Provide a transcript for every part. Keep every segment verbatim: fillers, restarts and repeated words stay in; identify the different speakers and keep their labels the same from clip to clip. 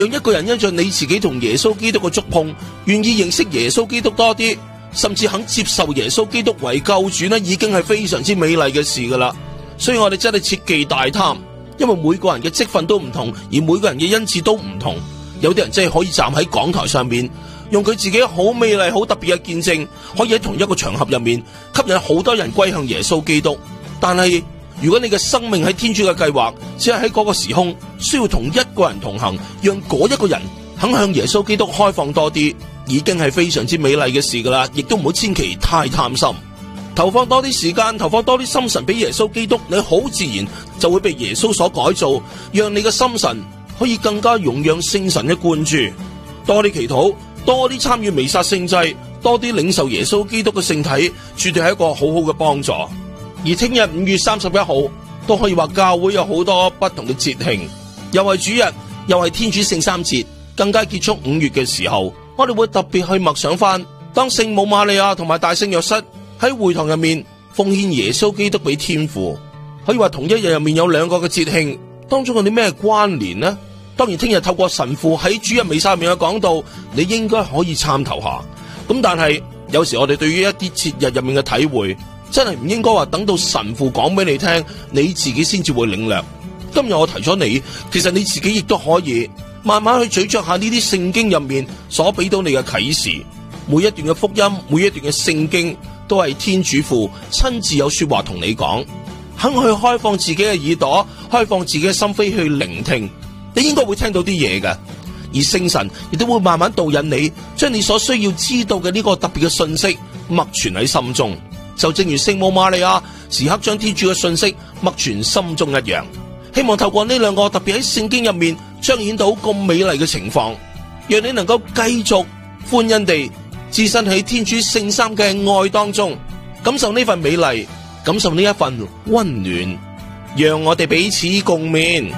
Speaker 1: 讓一個人因着你自己同耶穌基督嘅觸碰，願意認識耶穌基督多啲，甚至肯接受耶穌基督為救主呢，已經係非常之美麗嘅事噶啦。所以我哋真係切忌大貪，因為每個人嘅職分都唔同，而每個人嘅恩賜都唔同。有啲人真係可以站喺講台上面，用佢自己好美麗、好特別嘅見證，可以喺同一個場合入面吸引好多人歸向耶穌基督。但係如果你嘅生命喺天主嘅計劃，只係喺嗰個時空需要同一個人同行，讓嗰一個人肯向耶穌基督開放多啲，已經係非常之美麗嘅事噶啦。亦都唔好千祈太貪心，投放多啲時間，投放多啲心神俾耶穌基督，你好自然就會被耶穌所改造，讓你嘅心神可以更加容讓聖神嘅灌注。多啲祈禱，多啲參與彌撒聖祭，多啲領受耶穌基督嘅聖體，絕對係一個好好嘅幫助。而聽日五月三十一號都可以話教會有好多不同嘅節慶，又係主日，又係天主聖三節，更加結束五月嘅時候，我哋會特別去默想翻，當聖母瑪利亞同埋大聖若瑟喺會堂入面奉獻耶穌基督俾天父，可以話同一日入面有兩個嘅節慶，當中有啲咩關聯呢？當然聽日透過神父喺主日彌撒入面嘅講道，你應該可以參透下。咁但係有時我哋對於一啲節日入面嘅體會，真係唔應該話等到神父講俾你聽，你自己先至會領略。今日我提咗你，其實你自己亦都可以慢慢去咀嚼下呢啲聖經入面所俾到你嘅啟示。每一段嘅福音，每一段嘅聖經，都係天主父親自有說話同你講，肯去開放自己嘅耳朵，開放自己嘅心扉去聆聽，你應該會聽到啲嘢嘅。而聖神亦都會慢慢導引你，將你所需要知道嘅呢個特別嘅信息默存喺心中。就正如聖母瑪利亞時刻將天主嘅信息默存心中一樣，希望透過呢兩個特別喺聖經入面彰顯到咁美麗嘅情況，讓你能夠繼續歡欣地置身喺天主聖三嘅愛當中，感受呢份美麗，感受呢一份溫暖，讓我哋彼此共勉。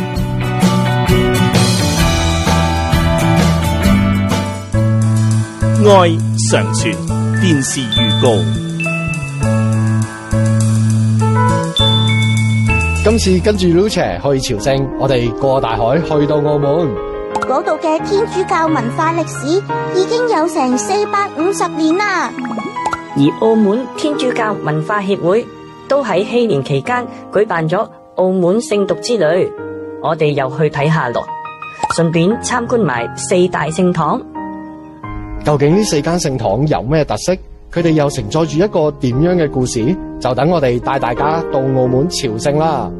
Speaker 2: 愛常傳電視預告。
Speaker 3: 今次跟住 Lucia 去朝聖，我哋過大海去到澳門。
Speaker 4: 嗰度嘅天主教文化歷史已經有成四百五十年啦。
Speaker 5: 而澳門天主教文化協會都喺禧年期間舉辦咗澳門聖髑之旅，我哋又去睇下咯，順便參觀埋四大聖堂。
Speaker 3: 究竟呢四間聖堂有咩特色？佢哋又承載住一個點樣嘅故事？就等我哋帶大家到澳門朝聖啦！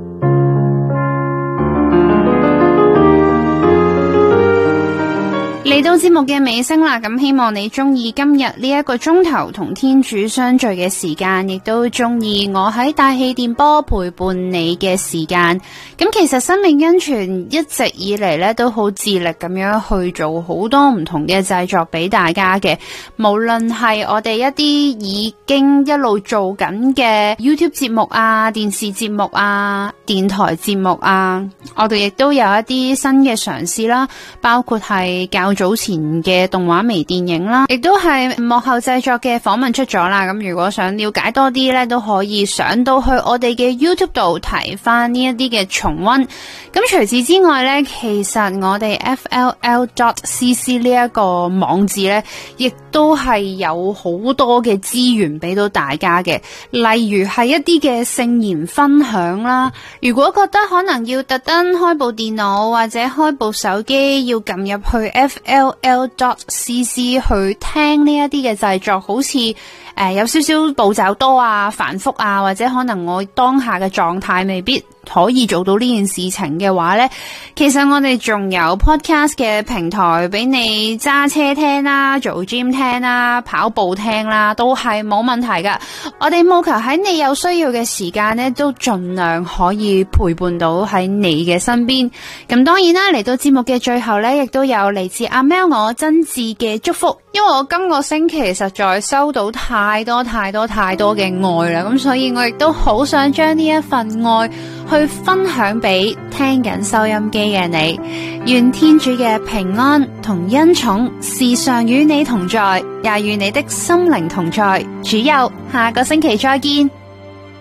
Speaker 6: 嚟到節目嘅尾聲啦，咁希望你中意今日呢一個鐘頭同天主相聚嘅時間，亦都中意我喺大氣電波陪伴你嘅時間。咁其實生命恩泉一直以嚟咧都好致力咁樣去做好多唔同嘅製作俾大家嘅，無論係我哋一啲已經一路做緊嘅 YouTube 節目啊、電視節目啊、電台節目啊，我哋亦都有一啲新嘅嘗試啦，包括係較早前嘅動畫微電影啦，亦都係幕後製作嘅訪問出咗啦。咁如果想了解多啲咧，都可以上到去我哋嘅 YouTube 度睇翻呢一啲嘅重溫。咁除此之外咧，其實我哋 F L L dot C C 呢一個網址咧，亦都係有好多嘅資源俾到大家嘅，例如係一啲嘅聖言分享啦。如果覺得可能要特登開部電腦或者開部手機要撳入去 F L L dot C C 去聽呢一啲嘅製作，好似誒、呃、有少少步驟多啊、繁複啊，或者可能我當下嘅狀態未必可以做到呢件事情嘅話呢，其實我哋仲有 podcast 嘅平台俾你揸車聽啦、做 gym 聽啦、跑步聽啦，都係冇問題噶。我哋務求喺你有需要嘅時間呢，都盡量可以陪伴到喺你嘅身邊。咁當然啦，嚟到節目嘅最後呢，亦都有嚟自阿 Mel 我真摯嘅祝福，因為我今個星期實在收到太多太多太多嘅愛啦，咁所以我亦都好想將呢一份愛去分享俾聽緊收音機嘅你。願天主嘅平安同恩寵時常與你同在，也與你的心靈同在。主佑，下個星期再見。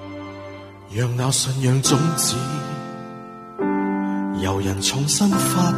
Speaker 7: 讓那信仰種子由人重新發